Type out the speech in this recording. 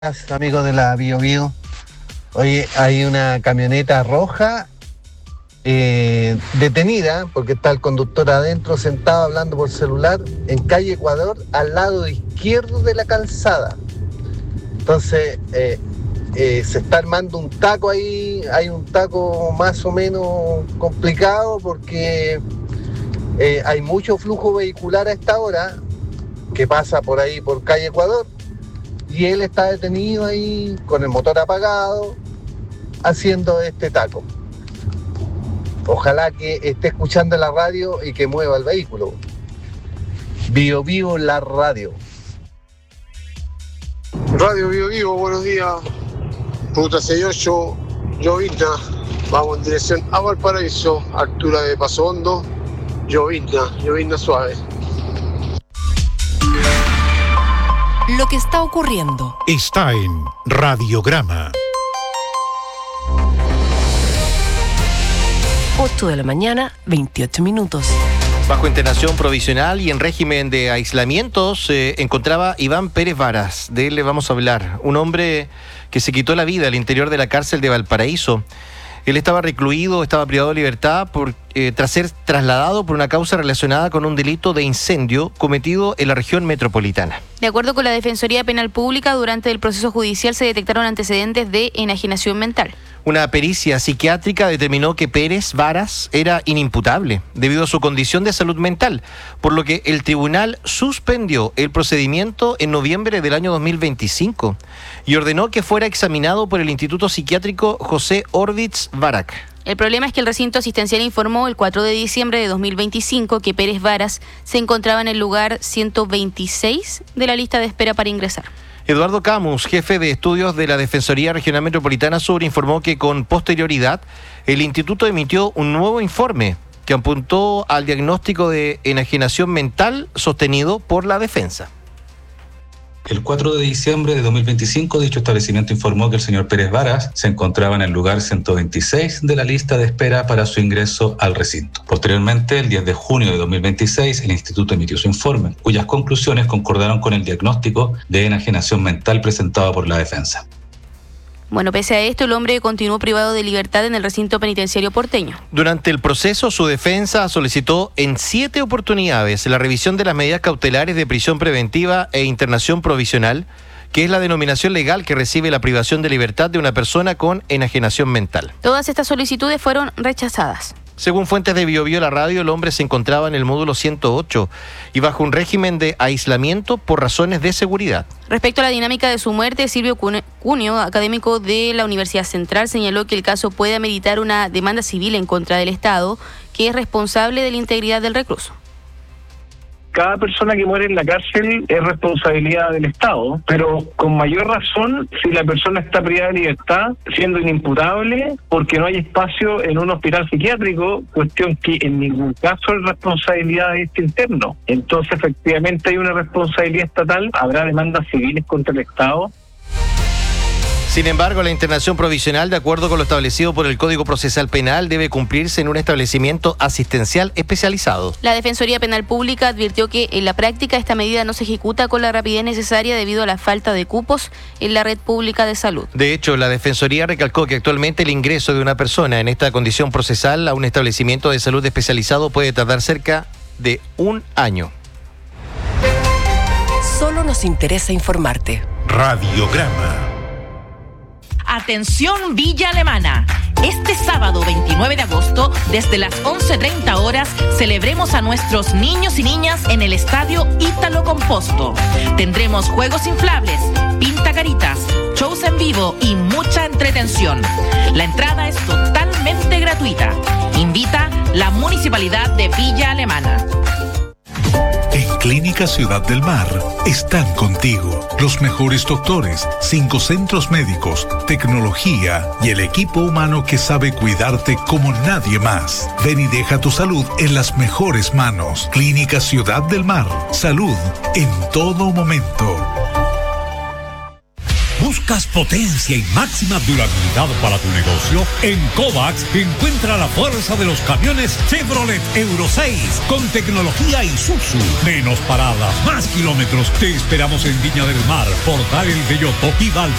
Amigos de la Bio Bio. Oye, hay una camioneta roja detenida porque está el conductor adentro sentado hablando por celular en calle Ecuador, al lado izquierdo de la calzada. Entonces se está armando un taco ahí. Hay un taco más o menos complicado porque hay mucho flujo vehicular a esta hora que pasa por ahí por calle Ecuador. Y él está detenido ahí con el motor apagado haciendo este taco. Ojalá que esté escuchando la radio y que mueva el vehículo. Bio Bio la radio. Radio Bio Bio, buenos días. Ruta 68, llovizna. Vamos en dirección a Valparaíso, altura de Paso Hondo. Llovizna suave. Lo que está ocurriendo está en Radiograma. 8 de la mañana, 28 minutos. Bajo internación provisional y en régimen de aislamiento se encontraba Iván Pérez Varas. De él le vamos a hablar. Un hombre que se quitó la vida al interior de la cárcel de Valparaíso. Él estaba recluido, estaba privado de libertad tras ser trasladado por una causa relacionada con un delito de incendio cometido en la región metropolitana. De acuerdo con la Defensoría Penal Pública, durante el proceso judicial se detectaron antecedentes de enajenación mental. Una pericia psiquiátrica determinó que Pérez Varas era inimputable debido a su condición de salud mental, por lo que el tribunal suspendió el procedimiento en noviembre del año 2025 y ordenó que fuera examinado por el Instituto Psiquiátrico José Orbitz Barak. El problema es que el recinto asistencial informó el 4 de diciembre de 2025 que Pérez Varas se encontraba en el lugar 126 de la lista de espera para ingresar. Eduardo Camus, jefe de estudios de la Defensoría Regional Metropolitana Sur, informó que con posterioridad el instituto emitió un nuevo informe que apuntó al diagnóstico de enajenación mental sostenido por la defensa. El 4 de diciembre de 2025, dicho establecimiento informó que el señor Pérez Varas se encontraba en el lugar 126 de la lista de espera para su ingreso al recinto. Posteriormente, el 10 de junio de 2026, el instituto emitió su informe, cuyas conclusiones concordaron con el diagnóstico de enajenación mental presentado por la defensa. Bueno, pese a esto, el hombre continuó privado de libertad en el recinto penitenciario porteño. Durante el proceso, su defensa solicitó en 7 oportunidades la revisión de las medidas cautelares de prisión preventiva e internación provisional, que es la denominación legal que recibe la privación de libertad de una persona con enajenación mental. Todas estas solicitudes fueron rechazadas. Según fuentes de Bio Bio la radio, el hombre se encontraba en el módulo 108 y bajo un régimen de aislamiento por razones de seguridad. Respecto a la dinámica de su muerte, Silvio Cuneo, académico de la Universidad Central, señaló que el caso puede ameritar una demanda civil en contra del Estado, que es responsable de la integridad del recluso. Cada persona que muere en la cárcel es responsabilidad del Estado, pero con mayor razón si la persona está privada de libertad, siendo inimputable, porque no hay espacio en un hospital psiquiátrico, cuestión que en ningún caso es responsabilidad de este interno. Entonces, efectivamente, hay una responsabilidad estatal, habrá demandas civiles contra el Estado. Sin embargo, la internación provisional, de acuerdo con lo establecido por el Código Procesal Penal, debe cumplirse en un establecimiento asistencial especializado. La Defensoría Penal Pública advirtió que en la práctica esta medida no se ejecuta con la rapidez necesaria debido a la falta de cupos en la red pública de salud. De hecho, la Defensoría recalcó que actualmente el ingreso de una persona en esta condición procesal a un establecimiento de salud especializado puede tardar cerca de 1 año. Solo nos interesa informarte. Radiograma. Atención Villa Alemana. Este sábado 29 de agosto, desde las 11:30 horas, celebremos a nuestros niños y niñas en el Estadio Ítalo Composto. Tendremos juegos inflables, pintacaritas, shows en vivo y mucha entretención. La entrada es totalmente gratuita. Invita la Municipalidad de Villa Alemana. En Clínica Ciudad del Mar están contigo los mejores doctores, 5 centros médicos, tecnología y el equipo humano que sabe cuidarte como nadie más. Ven y deja tu salud en las mejores manos. Clínica Ciudad del Mar. Salud en todo momento. ¿Buscas potencia y máxima durabilidad para tu negocio? En Kovacs encuentra la fuerza de los camiones Chevrolet Euro 6 con tecnología Isuzu. Menos paradas, más kilómetros. Te esperamos en Viña del Mar, Portal El Belloto y